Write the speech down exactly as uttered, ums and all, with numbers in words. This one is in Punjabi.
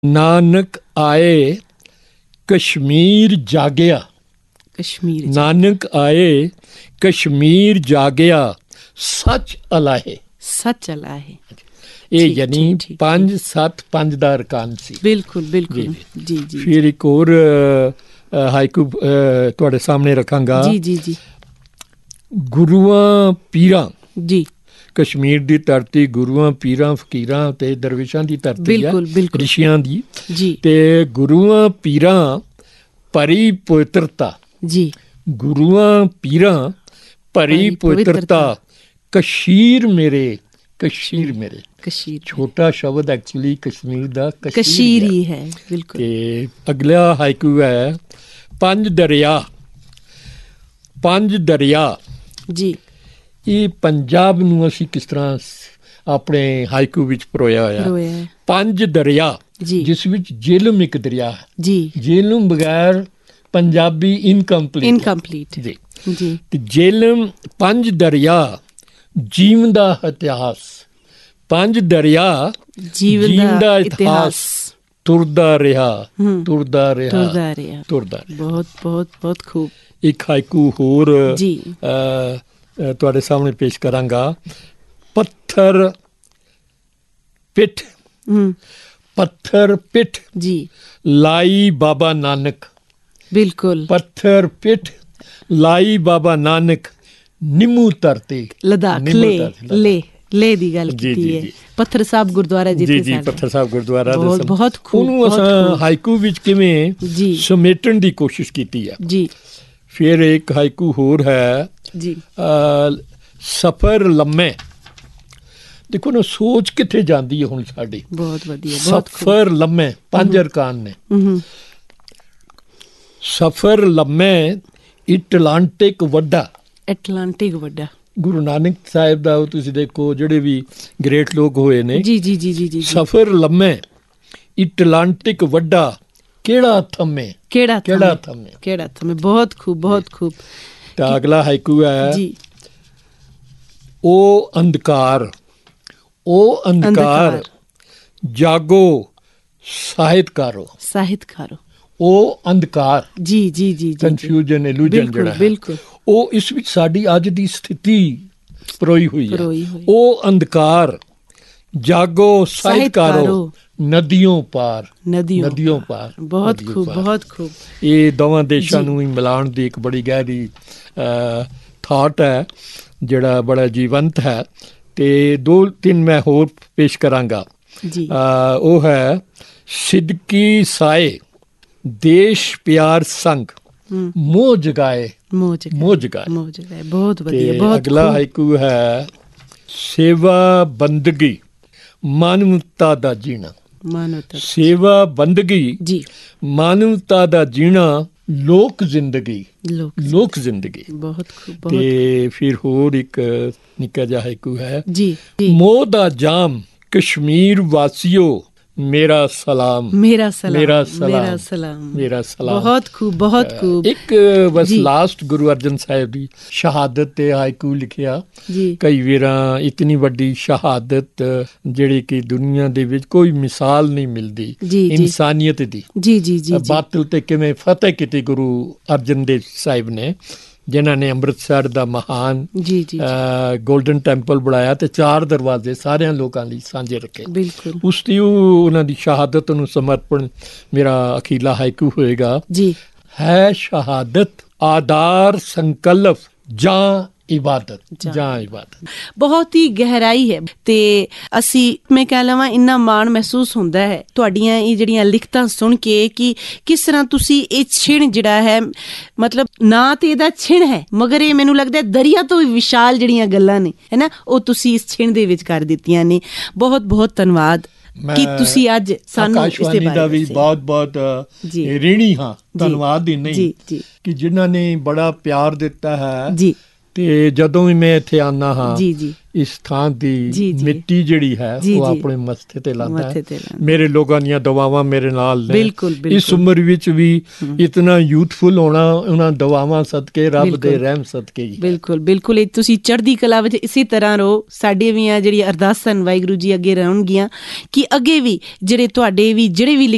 ਨਾਨਕ ਆਏ ਕਸ਼ਮੀਰ ਜਾਗਿਆ। ਕਸ਼ਮੀਰ ਨਾਨਕ ਆਏ ਕਸ਼ਮੀਰ ਜਾਗਿਆ, ਸੱਚ ਅਲਾਹੇ। ਸੱਚ ਅਲਾਹੇ, ਇਹ ਯਾਨੀ ਪੰਜ ਸੱਤ ਪੰਜ ਦਾ ਅਰਕਾਨ ਸੀ। ਬਿਲਕੁਲ ਬਿਲकुल ਜੀ ਜੀ। ਫਿਰ ਇੱਕ ਹੋਰ ਹਾਇਕੂ ਤੁਹਾਡੇ ਸਾਹਮਣੇ ਰੱਖਾਂਗਾ। ਜੀ ਜੀ ਜੀ। ਗੁਰੂਆਂ ਪੀਰਾਂ ਜੀ, ਕਸ਼ਮੀਰ ਦੀ ਧਰਤੀ ਗੁਰੂਆਂ ਪੀਰਾਂ ਫਕੀਰਾਂ ਤੇ ਦਰਵੇਸ਼ਾਂ ਦੀ ਧਰਤੀ ਹੈ, ਬਿਲਕੁਲ ਬਿਲकुल ਰਿਸ਼ੀਆਂ ਦੀ ਜੀ। ਤੇ ਗੁਰੂਆਂ ਪੀਰਾਂ ਭਰੀ ਪਵਿੱਤਰਤਾ, ਜੀ ਗੁਰੂਆਂ ਪੀਰਾਂ ਭਰੀ ਪਵਿੱਤਰਤਾ, ਕਸ਼ੀਰ ਮੇਰੇ ਕਸ਼ੀਰ ਮੇਰੇ। ਕਸ਼ੀਰ ਛੋਟਾ ਸ਼ਬਦ ਐਕਚੁਅਲੀ ਕਸ਼ਮੀਰ ਦਾ ਕਸ਼ੀਰ ਹੀ ਹੈ, ਬਿਲਕੁਲ। ਤੇ ਅਗਲਾ ਹਾਇਕੂ ਹੈ ਪੰਜ ਦਰਿਆ। ਪੰਜ ਦਰਿਆ ਜੀ, ਇਹ ਪੰਜਾਬ ਨੂੰ ਅਸੀਂ ਕਿਸ ਤਰ੍ਹਾਂ ਆਪਣੇ ਹਾਇਕੂ ਵਿੱਚ ਪਰੋਇਆ ਹੋਇਆ। ਪੰਜ ਦਰਿਆ ਜੀ, ਜਿਸ ਵਿੱਚ ਜੇਹਲਮ ਇੱਕ ਦਰਿਆ ਹੈ ਜੀ। ਜੇਹਲਮ ਬਗੈਰ ਪੰਜਾਬੀ ਇਨਕੰਪਲੀਟ ਇਨਕੰਪਲੀਟ ਜੀ ਜੀ। ਤੇ ਜੇਹਲਮ ਪੰਜ ਦਰਿਆ ਜੀਵਨ ਦਾ ਇਤਿਹਾਸ। ਪੰਜ ਦਰਿਆ ਜੀਵਨ ਦਾ ਇਤਿਹਾਸ, ਤੁਰਦਾ ਰਿਹਾ ਤੁਰਦਾ ਰਿਹਾ ਤੁਰਦਾ ਰਿਹਾ ਤੁਰਦਾ। ਬਹੁਤ ਬਹੁਤ ਬਹੁਤ ਖੂਬ। ਇੱਕ ਹਾਇਕੂ ਹੋਰ ਜੀ ਤੁਹਾਡੇ ਸਾਹਮਣੇ ਪੇਸ਼ ਕਰਾਂਗਾ। ਪੱਥਰ ਪਿੱਠ, ਪੱਥਰ ਪਿੱਠ ਜੀ ਲਾਈ ਬਾਬਾ ਨਾਨਕ। ਬਿਲਕੁਲ। ਪੱਥਰ ਪਿੱਠ ਲਾਈ ਬਾਬਾ ਨਾਨਕ, ਨਿੰਮੂ ਧਰਤੀ ਲਦਾਖ ਲੇ ਲੇ ਲੇ ਦੀ ਗੱਲ ਕੀਤੀ ਹੈ। ਪੱਥਰ ਸਾਹਿਬ ਗੁਰਦੁਆਰਾ ਜੀ ਜੀ ਪੱਥਰ ਸਾਹਿਬ ਗੁਰਦੁਆਰਾ ਬਹੁਤ ਖੂਬ। ਉਹਨੂੰ ਅਸਾਂ ਹਾਇਕੂ ਵਿੱਚ ਕਿਵੇਂ ਸਮੇਟਣ ਦੀ ਕੋਸ਼ਿਸ਼ ਕੀਤੀ ਹੈ ਜੀ। ਫਿਰ ਇੱਕ ਹਾਇਕੂ ਹੋਰ ਹੈ ਜੀ, ਸਫ਼ਰ ਲੰਮੇ। ਦੇਖੋ ਨਾ ਸੋਚ ਕਿੱਥੇ ਜਾਂਦੀ ਹੈ ਹੁਣ ਸਾਡੀ। ਬਹੁਤ ਵਧੀਆ। ਸਫ਼ਰ ਲੰਮੇ, ਪੰਜ ਅਰਕਾਨ ਨੇ। ਸਫ਼ਰ ਲੰਮੇ, ਇਟਲਾਂਟਿਕ ਵੱਡਾ। ਐਟਲਾਂਟਿਕ ਵੱਡਾ ਗੁਰੂ ਨਾਨਕ ਸਾਹਿਬ ਦਾ ਤੁਸੀਂ ਦੇਖੋ ਜਿਹੜੇ ਵੀ ਗ੍ਰੇਟ ਲੋਕ ਹੋਏ ਨੇ ਜੀ ਜੀ ਜੀ ਜੀ। ਸਫ਼ਰ ਲੰਮੇ, ਇਟਲਾਂਟਿਕ ਵੱਡਾ, ਕਿਹੜਾ ਥੰਮੇ ਕਿਹੜਾ ਕਿਹੜਾ ਥੰਮੇ ਕਿਹੜਾ ਥੰਮੇ। ਬਹੁਤ ਖੂਬ ਬਹੁਤ ਖੂਬ। ਤਾਂ ਅਗਲਾ ਹਾਇਕੂ ਹੈ ਜੀ, ਉਹ ਅੰਧਕਾਰ ਉਹ ਅੰਧਕਾਰ ਜਾਗੋ ਸਾਹਿਤਕਾਰੋ ਸਾਹਿਤਕਾਰੋ। ਉਹ ਅੰਧਕਾਰ ਜੀ ਜੀ ਜੀ ਕਨਫਿਊਜ਼ਨ ਇਲੂਜਨ ਜਿਹੜਾ ਬਿਲਕੁਲ ਉਹ ਇਸ ਵਿੱਚ ਸਾਡੀ ਅੱਜ ਦੀ ਸਥਿਤੀ ਪਰੋਈ ਹੋਈ ਹੈ। ਉਹ ਅੰਧਕਾਰ ਜਾਗੋ ਸਾਹਿਤਕਾਰੋ, ਨਦੀਆਂ ਪਾਰ ਨਦੀਆਂ ਪਾਰ। ਬਹੁਤ ਖੂਬ ਬਹੁਤ ਖੂਬ। ਇਹ ਦੋਵਾਂ ਦੇਸ਼ਾਂ ਨੂੰ ਹੀ ਮਿਲਾਉਣ ਦੀ ਇੱਕ ਬੜੀ ਗਹਿਰੀ ਥਾਟ ਹੈ ਜਿਹੜਾ ਬੜਾ ਜੀਵੰਤ ਹੈ। ਤੇ ਦੋ ਤਿੰਨ ਮੈਂ ਹੋਰ ਪੇਸ਼ ਕਰਾਂਗਾ ਜੀ। ਉਹ ਹੈ ਸਿੱਦਕੀ ਸਾਏ, ਦੇਸ਼ ਪਿਆਰ ਸੰਗ, ਮੋਹ ਜਗਾਏ ਮੋਹ ਜਗਾਏ ਮੋਹ ਜਗਾਏ। ਬਹੁਤ ਵਧੀਆ ਬਹੁਤ। ਅਗਲਾ ਹਾਇਕੂ ਹੈ ਸੇਵਾ ਬੰਦਗੀ, ਮਾਨਵਤਾ ਦਾ ਜੀਣਾ। ਮਾਨਵਤਾ ਸੇਵਾ ਬੰਦਗੀ ਜੀ, ਮਾਨਵਤਾ ਦਾ ਜੀਣਾ, ਲੋਕ ਜ਼ਿੰਦਗੀ ਲੋਕ ਜ਼ਿੰਦਗੀ। ਬਹੁਤ ਖੂਬ। ਤੇ ਫਿਰ ਹੋਰ ਇੱਕ ਨਿੱਕਾ ਜਿਹਾ ਹਾਇਕੂ ਹੈ ਜੀ, ਮੋਹ ਦਾ ਜਾਮ, ਕਸ਼ਮੀਰ ਵਾਸੀਓ ਮੇਰਾ ਸਲਾਮ ਮੇਰਾ ਸਲਾਮ ਮੇਰਾ ਸਲਾਮ ਸਲਾਮ ਮੇਰਾ ਸਲਾਮ। ਬਹੁਤ ਖੂਬ ਬਹੁਤ ਖੂਬ। ਇੱਕ ਬਸ ਲਾਸਟ ਗੁਰੂ ਅਰਜਨ ਸਾਹਿਬ ਦੀ ਸ਼ਹਾਦਤ ਤੇ ਹਾਇਕੂ ਲਿਖਿਆ ਜੀ। ਕਈ ਵਾਰਾਂ ਇਤਨੀ ਵੱਡੀ ਸ਼ਹਾਦਤ ਜਿਹੜੀ ਕਿ ਦੁਨੀਆ ਦੇ ਵਿੱਚ ਕੋਈ ਮਿਸਾਲ ਨਹੀਂ ਮਿਲਦੀ ਇਨਸਾਨੀਅਤ ਦੀ। ਜੀ ਜੀ ਜੀ। ਬਾਤਲ ਤੇ ਕਿਵੇਂ ਫਤਿਹ ਕੀਤੀ ਗੁਰੂ ਅਰਜਨ ਦੇਵ ਸਾਹਿਬ ਨੇ, ਜਿਨ੍ਹਾਂ ਨੇ ਅੰਮ੍ਰਿਤਸਰ ਦਾ ਮਹਾਨ ਜੀ ਜੀ ਗੋਲਡਨ ਟੈਂਪਲ ਬਣਾਇਆ ਤੇ ਚਾਰ ਦਰਵਾਜ਼ੇ ਸਾਰਿਆਂ ਲੋਕਾਂ ਲਈ ਸਾਂਝੇ ਰੱਖੇ। ਬਿਲਕੁਲ। ਉਸ ਦੀ ਉਹਨਾਂ ਦੀ ਸ਼ਹਾਦਤ ਨੂੰ ਸਮਰਪਣ ਮੇਰਾ ਅਖੀਲਾ ਹਾਇਕੂ ਹੋਏਗਾ ਜੀ। ਹੈ ਸ਼ਹਾਦਤ ਆਧਾਰ ਸੰਕਲਪ ਜਾਂ ਇਬਾਦਤ ਜਾਂ ਇਬਾਦਤ। ਬਹੁਤ ਹੀ ਗਹਿਰਾਈ ਹੈ ਤੇ ਅਸੀਂ ਮੈਂ ਕਹਿ ਲਵਾਂ ਇੰਨਾ ਮਾਣ ਮਹਿਸੂਸ ਹੁੰਦਾ ਹੈ ਤੁਹਾਡੀਆਂ ਇਹ ਜਿਹੜੀਆਂ ਲਿਖਤਾਂ ਸੁਣ ਕੇ ਕਿ ਕਿਸ ਤਰ੍ਹਾਂ ਤੁਸੀਂ ਇਹ ਛਿਣ ਜਿਹੜਾ ਹੈ, ਮਤਲਬ ਨਾ ਤੇ ਇਹਦਾ ਛਿਣ ਹੈ ਮਗਰ ਇਹ ਮੈਨੂੰ ਲੱਗਦਾ ਦਰਿਆ ਤੋਂ ਵੀ ਵਿਸ਼ਾਲ ਜਿਹੜੀਆਂ ਗੱਲਾਂ ਨੇ ਹੈ ਨਾ ਉਹ ਤੁਸੀਂ ਇਸ ਛਿਣ ਦੇ ਵਿੱਚ ਕਰ ਦਿੱਤੀਆਂ ਨੇ। ਬਹੁਤ ਬਹੁਤ ਧੰਨਵਾਦ ਕਿ ਤੁਸੀਂ ਅੱਜ ਸਾਨੂੰ ਇਸਦੇ ਬਾਰੇ ਦਾ ਵੀ ਬਹੁਤ ਬਹੁਤ ঋਣੀ ਹਾਂ। ਧੰਨਵਾਦ ਹੀ ਨਹੀਂ ਕਿ ਜਿਨ੍ਹਾਂ ਨੇ ਬੜਾ ਪਿਆਰ ਦਿੱਤਾ ਹੈ ਜੀ। ਤੇ ਜਦੋਂ ਵੀ ਮੈਂ ਇੱਥੇ ਆਉਂਦਾ ਹਾਂ ਇਸ ਥਾਂ ਦੀ ਮਿੱਟੀ ਜਿਹੜੀ ਹੈ ਉਹ ਆਪਣੇ ਮੱਥੇ ਤੇ ਲਾਉਂਦਾ ਹੈ। ਮੇਰੇ ਲੋਕਾਂ ਦੀਆਂ ਦੁਆਵਾਂ ਮੇਰੇ ਨਾਲ ਨੇ। ਇਸ ਉਮਰ ਵਿੱਚ ਵੀ ਇਤਨਾ ਯੂਥਫੁਲ ਹੋਣਾ ਉਹਨਾਂ ਦੁਆਵਾਂ ਸਦਕੇ, ਰੱਬ ਦੇ ਰਹਿਮ ਸਦਕੇ। ਬਿਲਕੁਲ ਬਿਲਕੁਲ। ਇਹ ਤੁਸੀਂ ਚੜ੍ਹਦੀ ਕਲਾ ਵਿੱਚ ਇਸੇ ਤਰ੍ਹਾਂ ਰਹੋ। ਸਾਡੇ ਵੀ ਜਿਹੜੀਆਂ ਅਰਦਾਸਾਂ ਵਾਹਿਗੁਰੂ ਜੀ ਅੱਗੇ ਰਹਿਣਗੀਆਂ ਕਿ ਅੱਗੇ ਵੀ ਜਿਹੜੇ ਤੁਹਾਡੇ ਵੀ ਜਿਹੜੇ ਵੀ